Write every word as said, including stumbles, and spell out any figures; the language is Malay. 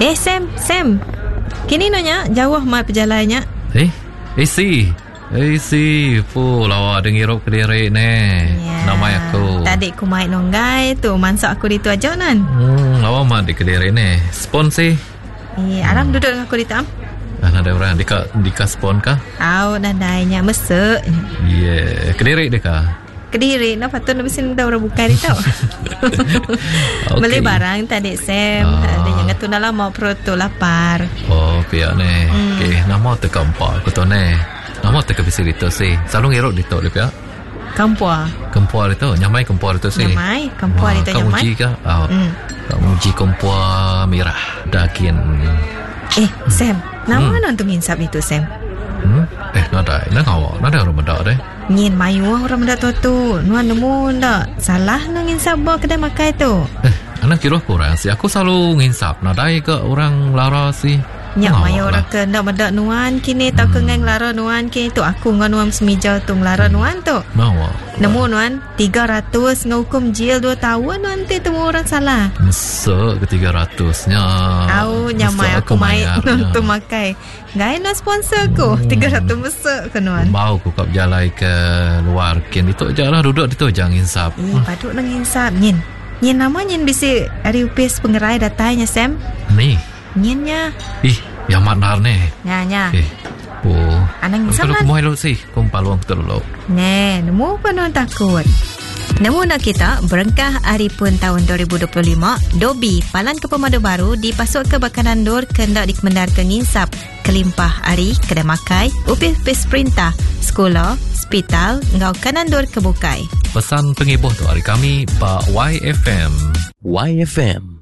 Eh Sam, Sam. Kini nanya jauh mai perjalanannya. Eh, eh si. Eh si, pu lawa dengirup kediri ne. Ya. Nama aku. Tadi aku main nonggai tu, mansak aku itu aja nan. Hmm, lawa mah di kediri ne. Spon si. Eh, aram hmm. duduk dengan aku di tam. Ah, ada orang dika dika spon kah? Au nandainya mesek. Yeah, kediri deka. Kediri, nak patut nak mesin dah orang buka ni tau. Okay. Beli barang tadi Sam. Ah. Ada yang tu dalam mau perut tu lapar. Oh, pihak ni. Hmm. Okay, nama teka empat aku tu ni. Nama teka bisa dito si. Selalu ngerok dito le pihak. Kampua. Kampua dito, nyamai kampua dito si. Nyamai, kampua dito nyamai. Kamu uji kah? Oh. Hmm. Kamu uji kampua merah dakin. Eh, Sam, nama hmm. nonton insap itu Sam. Hmm? Eh, nada, nak awak, nada orang mendak deh. Ngin mayu orang mendak tu tu. Nuan nemu ndak salah nang insap bawa kedai makai tu. Eh, anak kira kurang si. Aku selalu nginsap nadai ke orang lara si. Nyak mayu orang ke ndak mendak nuan kini tau ke ngang lara nuan kini tu aku ngan nuan semija tu lara nuan tu. Nawa. Nemu nuan tiga ratus ngahukum jil dua tahun nanti temu orang salah. Mesek ke tiga ratusnya. Au nyamai aku main tu makai. Gai na sponsor ku hmm. tiga ratus mesek ke nuan. Mau ku kap jalai ke luar kin itu je lah duduk itu jangan insap. Eh, hmm. patut nang insap nyin. Nyin nama nyin bisi ari upis pengerai datanya Sam. Ni. Nyinya. Ih, yang maknar ni. Nya nya. Eh. Oh. Anang insap lah. Kalau kumai si, kum paluang kita dulu. Ne, nemu apa nuan takut. Nemu nak kita berengkah hari pun tahun dua ribu dua puluh lima, Dobi palan ke pemadu baru dipasuk ke bakanan dur kendak dikemendar ke nginsap kelimpah hari kedai makai upis-upis perintah sekolah hospital ngau kanan dur kebukai. Pesan pengibuh tu hari kami Pak Y F M. Y F M